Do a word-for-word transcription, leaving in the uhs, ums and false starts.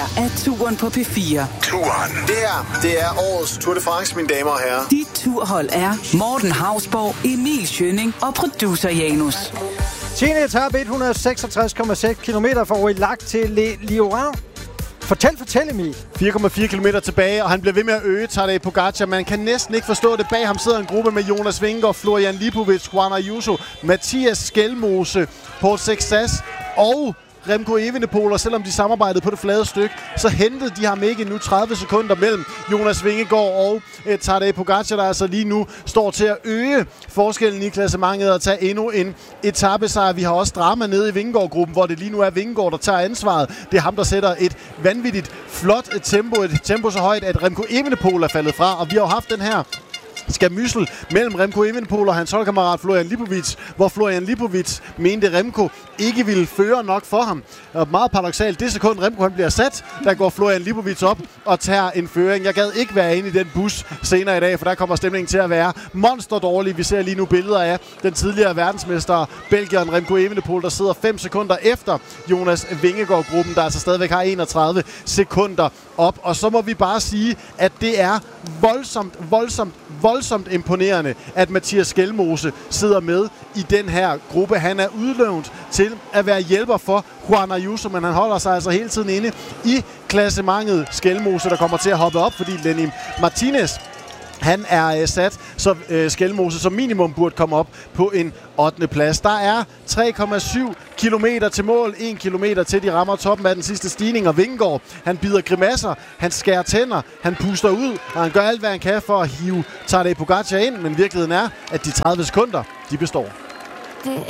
er Turen på P fire. Turen. Det her, det er årets Tour de France, mine damer og herrer. Dit turhold er Morten Hausborg, Emil Schønning og producer Janus. tiende etape, et hundrede og seksogtres komma seks kilometer fra Aurillac til Le Lioran. Fortæl, fortæl Emil. fire komma fire kilometer tilbage, og han bliver ved med at øge Tadej Pogacar. Man kan næsten ikke forstå det. Bag ham sidder en gruppe med Jonas Vingegaard, Florian Lipovic, Juan Ayuso, Mathias Skelmose, Paul Sexas og Remco Evenepoel, og selvom de samarbejdede på det flade stykke, så hentede de ham ikke nu tredive sekunder mellem Jonas Vingegaard og eh, Tadej Pogacar, der altså lige nu står til at øge forskellen i klassementet og tage endnu en etapesejr. Vi har også drama nede i Vingegaard-gruppen, hvor det lige nu er Vingegaard, der tager ansvaret. Det er ham, der sætter et vanvittigt flot tempo, et tempo så højt, at Remco Evenepoel er faldet fra, og vi har jo haft den her skærmydsel mellem Remco Evenepoel og hans holdkammerat Florian Lipovic, hvor Florian Lipovic mente Remco ikke ville føre nok for ham. Og meget paradoksalt, det sekund Remco han bliver sat, der går Florian Lipovic op og tager en føring. Jeg gad ikke være inde i den bus senere i dag, for der kommer stemningen til at være monster dårlig. Vi ser lige nu billeder af den tidligere verdensmester Belgieren Remco Evenepoel, der sidder fem sekunder efter Jonas Vingegaard-gruppen, der altså stadigvæk har enogtredive sekunder op. Og så må vi bare sige, at det er voldsomt, voldsomt, voldsomt imponerende, at Mathias Skelmose sidder med i den her gruppe. Han er udlånt til at være hjælper for Juan Ayuso, men han holder sig altså hele tiden inde i klassementet. Skelmose, der kommer til at hoppe op, fordi Lenny Martinez han er øh, sat, så øh, Skelmose som minimum burde komme op på en ottende plads. Der er tre komma syv kilometer til mål, en kilometer til de rammer toppen af den sidste stigning, og Vingegaard, han bider grimasser, han skærer tænder, han puster ud, og han gør alt, hvad han kan for at hive Tadej Pogacar ind, men virkeligheden er, at de tredive sekunder, de består.